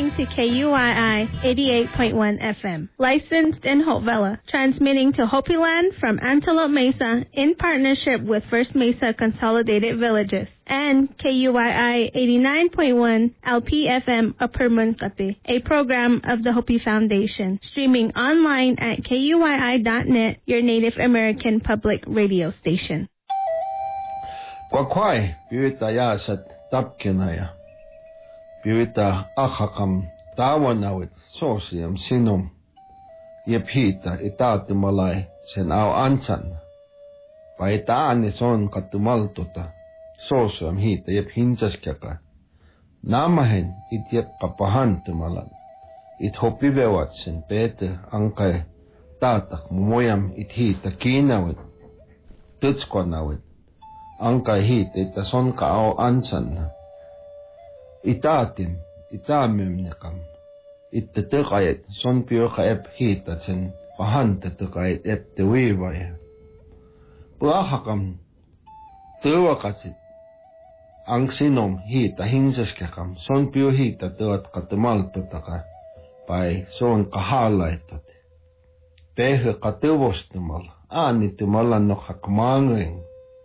listening to KUII 88.1 FM, licensed in Hopevilla, transmitting to Hopi Land from Antelope Mesa in partnership with First Mesa Consolidated Villages, and KUII 89.1 LPFM Upper Munkate, a program of the Hopi Foundation, streaming online at KUII.net, your Native American public radio station. Kwakwai, piwita yasat tapkinaya. Piwita akakam tawanawit sosiam sinum. Yepita itatumalay sen au ansan. Paitaani son katumaltuta. Sosiam hita yep hinsaskaka. Namahen it yep kapahan tumalan. It hopivewat sen pete angkay tatak mumoyam it hita kinawit. Tutskwanawit. Angkay hit ita son kao ansan. Itatim, itamimnikam. Ittatikayet son piyoka ep hita sen pahantatikayet ep tewiwaya. Puahakam tuwakasit. Ang sinom hita hinsaskakam son piyo hita tuwat katumaltutaka. Pai son kahalaytot. Pehe katuvostumal. Aanitumalan nok hakmangeng.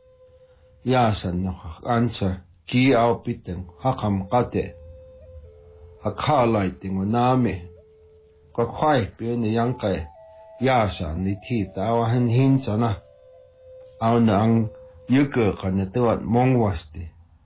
Yasan no ansa ki au piteng hakam kate hakhalaiting nami ko khwai piani yangkai yasa ni thi tawahan hinsana auna ang yuke kana tuat mongwasti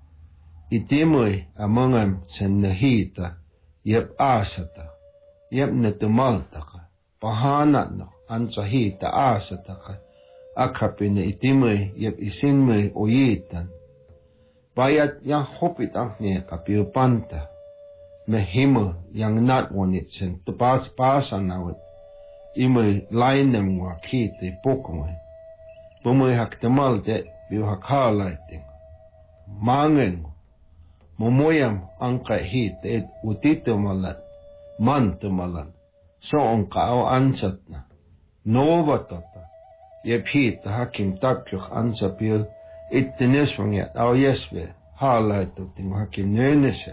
itimui amongam sen hita yep asata yep netumaltaka pahana no ansa hita asataka akapine itimui yep isinmui oyitan. Bayat yang hopit ang niya kapiyo panta. Mehimu yang natwanit sen tupas-pasan nawit. Imui lainem wa kiti pokongwe. Pumui haktemal de biyo hakhalaiting. Mangen mumuyam angka hit et utitumalan. Mantumalan. So ang kao ansat na. Nova tota. Yep hita hakim tapyok ansa piyo ittineswangyat au yeswe halaitutin hakim nönese.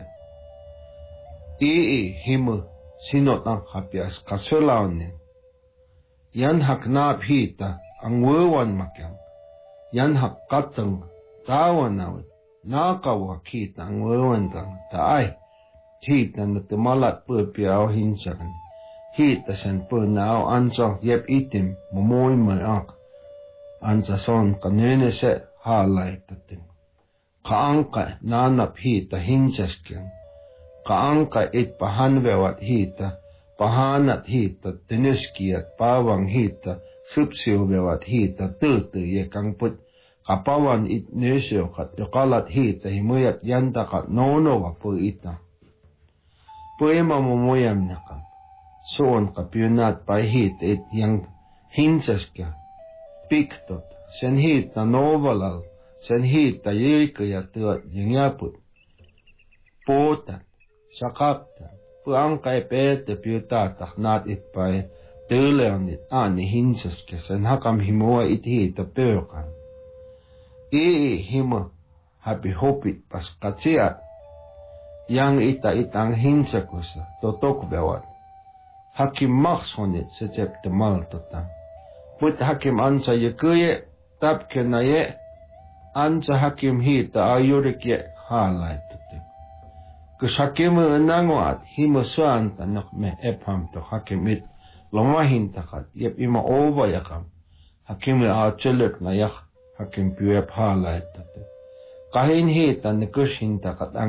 Himu sinot ang hapias kasulaunin. Yan hak naap hita ang wuwan makyang. Yan hak katang tawanawit. Nakawak hita ang wuwan tang taay. Hita na tumalat pupiaw hinsakan. Hita sen punaaw ansa yep itim mumoy mayak. Ansa son kanönese halaitatin. Kaangka nanap hita hinsaskyan. Kaangka it pahanwewat hita, pahanat hita, tiniskiyat pawang hita, supsiwewat hita, tutu yekang put, kapawan it nesyokat, yokalat hita, himuyat yantakat, nonowa po ita. Puema mumuyam nakam. Soon kapyunat pa hita it yang hinsaskyan. Piktot, sen hita novalal, sen hita yikaya tuat yengyaput. Potat, sakaptan, puangkay pete piutatak nat itpay, tuleonit ani hinsaske, sen hakam himua it hita pyokan. Himo hapi hopit pas katsiat, yang itang hinsakusa, totokbewat. Hakim makshonit secep temal totang. Put hakim ansa yekuye, tapkena ye, ansa hakim hita ayurik ye halaitutin. Kus hakim nangwat, himo suanta nok me epham to hakim it, lomahintakat, yep ima ova yakam. Hakim aachuluk na yak, hakim piyep halaitutin. Kahin hita ni kus hintakat ang